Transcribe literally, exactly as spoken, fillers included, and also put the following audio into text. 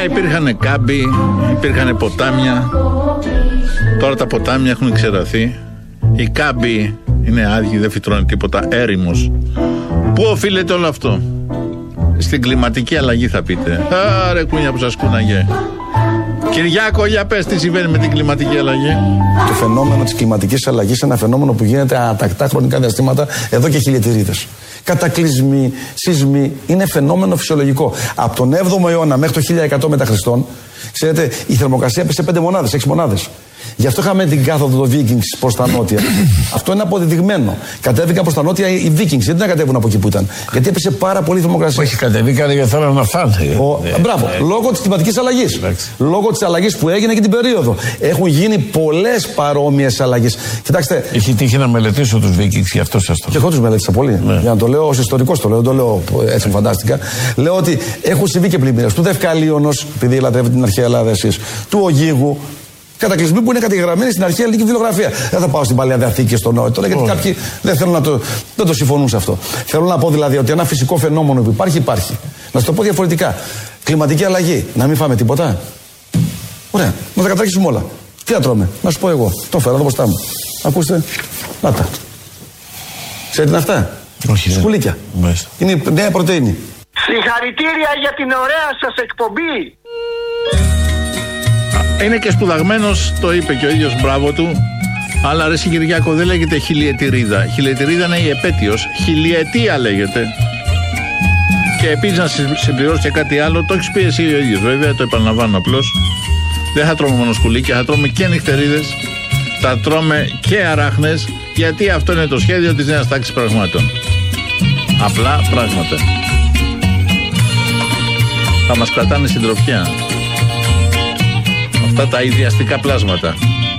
υπήρχαν κάμποι, υπήρχαν ποτάμια. Τώρα τα ποτάμια έχουν ξεραθεί. Οι κάμποι είναι άδειοι, δεν φυτρώνει τίποτα, έρημος. Πού οφείλεται όλο αυτό? Στην κλιματική αλλαγή θα πείτε. Άρε κούνια που σας κούναγε. Κυριάκο, για πες τι συμβαίνει με την κλιματική αλλαγή. Το φαινόμενο της κλιματικής αλλαγής είναι ένα φαινόμενο που γίνεται ατακτά χρονικά διαστήματα εδώ και χιλιετηρίδες. Κατακλυσμοί, σεισμοί, είναι φαινόμενο φυσιολογικό. Από τον έβδομο αιώνα μέχρι το χίλια εκατό μετά Χριστόν, ξέρετε, η θερμοκρασία έπεσε πέντε μονάδες, έξι μονάδες. Γι' αυτό είχαμε την κάθοδο των Vikings προς τα νότια. Αυτό είναι αποδεδειγμένο. Κατέβηκαν προς τα νότια οι Vikings, γιατί να κατέβουν από εκεί που ήταν? Γιατί έπεσε πάρα πολύ θερμοκρασία. Όχι, κατεβήκανε γιατί θέλανε να φτάνουν. Ο... Ε, μπράβο, ε, λόγω της κλιματικής αλλαγής. Λόγω της αλλαγής που έγινε και την περίοδο. Έχουν γίνει πολλές παρόμοιες αλλαγές. Κοιτάξτε. Έχει τύχει να μελετήσω τους Vikings, γι' αυτό σας το λέω. Και εγώ τους μελέτησα πολύ. Ναι. Για να το λέω ως ιστορικός, το λέω, δεν το λέω έτσι φαντάστηκα. Λέω ότι έχουν συμβεί και πλημμύρες του Δευκαλίωνος, επειδή λατρεύετε την αρχαία Ελλάδα εσείς, του Ογίγου. Κατακλυσμοί που είναι καταγεγραμμένοι στην αρχαία ελληνική βιβλιογραφία. Δεν θα πάω στην Παλαιά Διαθήκη και στο Νόε τώρα, γιατί oh. κάποιοι δεν θέλουν να το, δεν το συμφωνούν σε αυτό. Θέλω να πω δηλαδή ότι ένα φυσικό φαινόμενο που υπάρχει, υπάρχει. Να σου το πω διαφορετικά. Κλιματική αλλαγή. Να μην φάμε τίποτα. Ωραία. Να τα καταρχίσουμε όλα. Τι θα τρώμε? Να σου πω εγώ. Το φέρα εδώ μπροστά μου. Ακούστε. Να τα. Ξέρετε τι είναι αυτά? Όχι. Σκουλίκια. Μάλιστα. Είναι η νέα πρωτεΐνη. Συγχαρητήρια για την ωραία σας εκπομπή. Είναι και σπουδαγμένος, το είπε και ο ίδιος, μπράβο του. Αλλά ρε Κυριάκο, δεν λέγεται χιλιετηρίδα. Χιλιετηρίδα είναι η επέτειος. Χιλιετία λέγεται. Και επίσης να συμπληρώσω και κάτι άλλο, το έχεις πει εσύ ο ίδιος, βέβαια, το επαναλαμβάνω απλώς. Δεν θα τρώμε μόνο σκουλίκια, θα τρώμε και νυχτερίδες, θα τρώμε και αράχνες, γιατί αυτό είναι το σχέδιο της νέας τάξης πραγμάτων. Απλά πράγματα. Θα μας κρατάνε συντροφιά. Αυτά τα ιδιαστικά πλάσματα.